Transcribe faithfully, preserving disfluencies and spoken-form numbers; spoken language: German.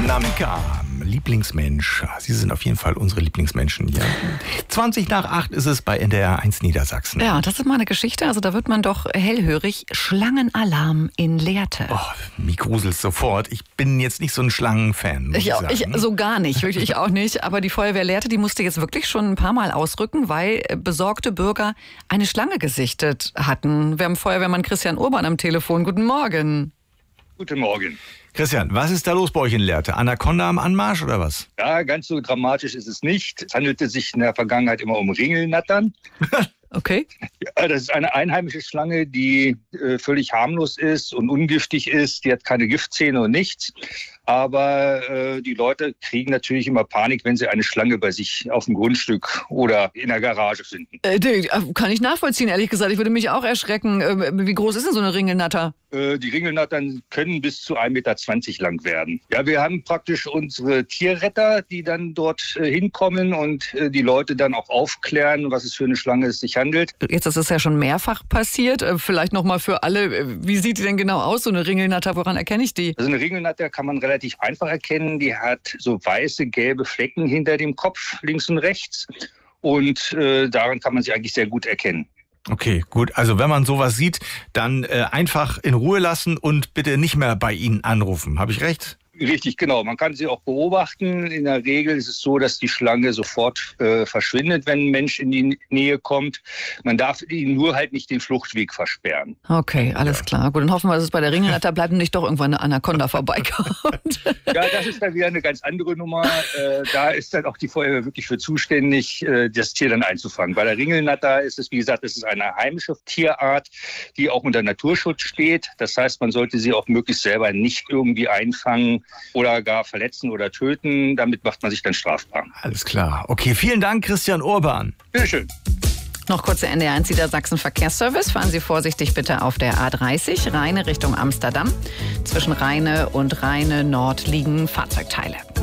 Namika, Lieblingsmensch. Sie sind auf jeden Fall unsere Lieblingsmenschen hier. zwanzig nach acht ist es bei N D R eins Niedersachsen. Ja, das ist mal eine Geschichte. Also da wird man doch hellhörig. Schlangenalarm in Lehrte. Oh, mich gruselt sofort. Ich bin jetzt nicht so ein Schlangenfan, muss ich, Ich, auch, sagen. ich so gar nicht, wirklich auch nicht. Aber die Feuerwehr Lehrte, die musste jetzt wirklich schon ein paar Mal ausrücken, weil besorgte Bürger eine Schlange gesichtet hatten. Wir haben Feuerwehrmann Christian Urban am Telefon. Guten Morgen. Guten Morgen. Christian, was ist da los bei euch in Lehrte? Anaconda am Anmarsch oder was? Ja, ganz so dramatisch ist es nicht. Es handelte sich in der Vergangenheit immer um Ringelnattern. Okay. Ja, das ist eine einheimische Schlange, die äh, völlig harmlos ist und ungiftig ist. Die hat keine Giftzähne und nichts. Aber äh, die Leute kriegen natürlich immer Panik, wenn sie eine Schlange bei sich auf dem Grundstück oder in der Garage finden. Äh, die, kann ich nachvollziehen, ehrlich gesagt. Ich würde mich auch erschrecken. Äh, wie groß ist denn so eine Ringelnatter? Äh, die Ringelnattern können bis zu ein Meter zwanzig lang werden. Ja, wir haben praktisch unsere Tierretter, die dann dort äh, hinkommen und äh, die Leute dann auch aufklären, was es für eine Schlange es sich handelt. Jetzt ist es ja schon mehrfach passiert. Äh, vielleicht nochmal für alle. Äh, wie sieht die denn genau aus, so eine Ringelnatter? Woran erkenne ich die? Also eine Ringelnatter kann man relativ einfach erkennen. Die hat so weiße, gelbe Flecken hinter dem Kopf, links und rechts. Und äh, daran kann man sie eigentlich sehr gut erkennen. Okay, gut. Also wenn man sowas sieht, dann äh, einfach in Ruhe lassen und bitte nicht mehr bei Ihnen anrufen. Habe ich recht? Richtig, genau. Man kann sie auch beobachten. In der Regel ist es so, dass die Schlange sofort äh, verschwindet, wenn ein Mensch in die Nähe kommt. Man darf ihnen nur halt nicht den Fluchtweg versperren. Okay, alles ja. klar. Gut, dann hoffen wir, dass es bei der Ringelnatter bleibt und nicht doch irgendwann eine Anaconda vorbeikommt. Ja, das ist dann wieder eine ganz andere Nummer. Äh, da ist dann auch die Feuerwehr wirklich für zuständig, äh, das Tier dann einzufangen. Bei der Ringelnatter ist es, wie gesagt, es ist eine heimische Tierart, die auch unter Naturschutz steht. Das heißt, man sollte sie auch möglichst selber nicht irgendwie einfangen oder gar verletzen oder töten. Damit macht man sich dann strafbar. Alles klar. Okay, vielen Dank, Christian Urban. Bitteschön. Noch kurz der N D R eins Niedersachsen Verkehrsservice. Fahren Sie vorsichtig bitte auf der A dreißig, Rheine Richtung Amsterdam. Zwischen Rheine und Rheine Nord liegen Fahrzeugteile.